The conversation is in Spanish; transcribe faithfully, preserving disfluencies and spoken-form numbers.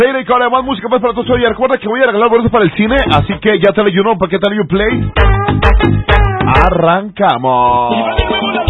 Y con más música más para todos hoy. Recuerda que voy a regalar boletos para el cine, así que ya te lo you know, ¿para qué tal you play? Arrancamos.